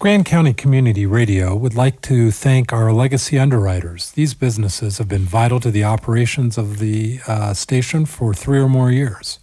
Grand County Community Radio would like to thank our legacy underwriters. These businesses have been vital to the operations of the station for 3 or more years.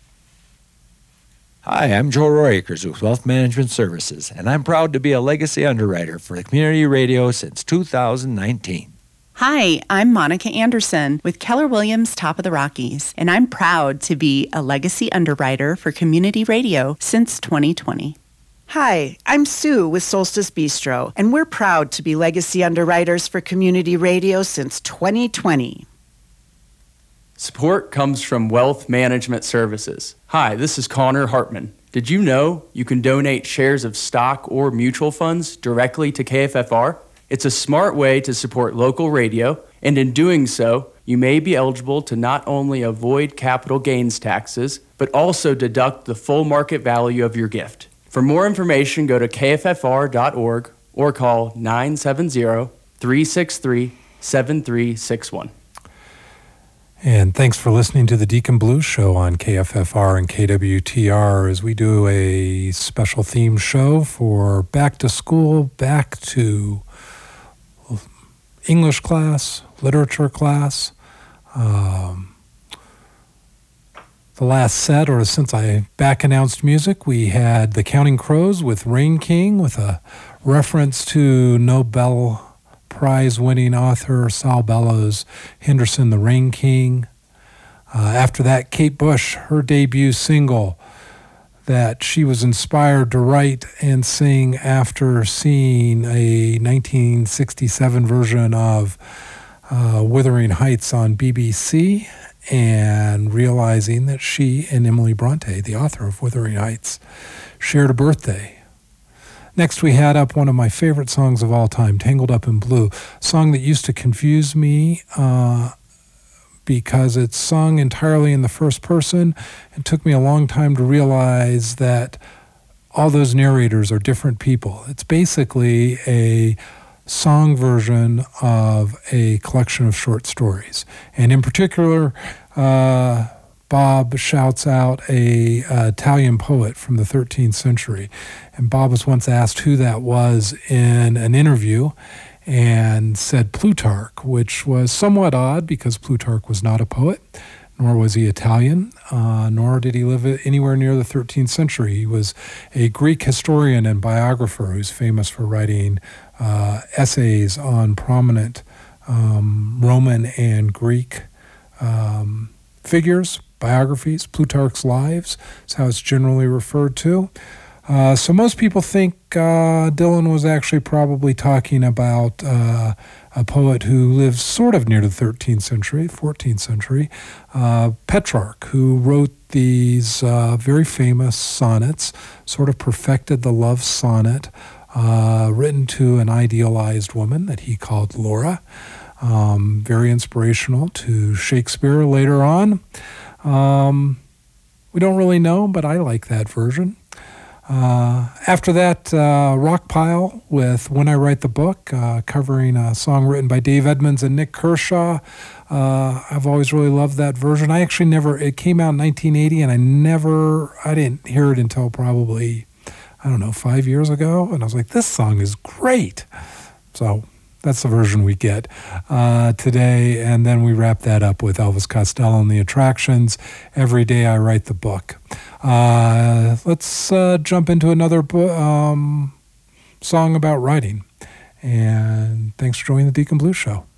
Hi, I'm Joe Royakers with Wealth Management Services, and I'm proud to be a legacy underwriter for the Community Radio since 2019. Hi, I'm Monica Anderson with Keller Williams Top of the Rockies, and I'm proud to be a legacy underwriter for Community Radio since 2020. Hi, I'm Sue with Solstice Bistro, and we're proud to be legacy underwriters for Community Radio since 2020. Support comes from Wealth Management Services. Hi, this is Connor Hartman. Did you know you can donate shares of stock or mutual funds directly to KFFR? It's a smart way to support local radio, and in doing so, you may be eligible to not only avoid capital gains taxes, but also deduct the full market value of your gift. For more information, go to kffr.org or call 970-363-7361. And thanks for listening to the Deacon Blues Show on KFFR and KWTR as we do a special theme show for back to school, back to English class, literature class. The last set, or since I back announced music, we had the Counting Crows with Rain King with a reference to Nobel Prize winning author Saul Bellows' Henderson, the Rain King. After that, Kate Bush, her debut single that she was inspired to write and sing after seeing a 1967 version of Wuthering Heights on BBC and realizing that she and Emily Bronte, the author of Wuthering Heights, shared a birthday. Next, we had up one of my favorite songs of all time, Tangled Up in Blue, a song that used to confuse me because it's sung entirely in the first person. It took me a long time to realize that all those narrators are different people. It's basically a song version of a collection of short stories. And in particular, Bob shouts out a Italian poet from the 13th century. And Bob was once asked who that was in an interview and said Plutarch, which was somewhat odd because Plutarch was not a poet, nor was he Italian, nor did he live anywhere near the 13th century. He was a Greek historian and biographer who's famous for writing essays on prominent Roman and Greek figures, biographies. Plutarch's Lives is how it's generally referred to. So most people think Dylan was actually probably talking about a poet who lived sort of near the 13th century, 14th century, Petrarch, who wrote these very famous sonnets, sort of perfected the love sonnet, written to an idealized woman that he called Laura. Very inspirational to Shakespeare later on. We don't really know, but I like that version. After that, Rockpile with When I Write the Book, covering a song written by Dave Edmunds and Nick Kershaw. I've always really loved that version. I actually it came out in 1980, and I didn't hear it until probably, 5 years ago. And I was like, this song is great. So that's the version we get today. And then we wrap that up with Elvis Costello and the Attractions, Every Day I Write the Book. Let's jump into another song about writing. And thanks for joining the Deacon Blues Show.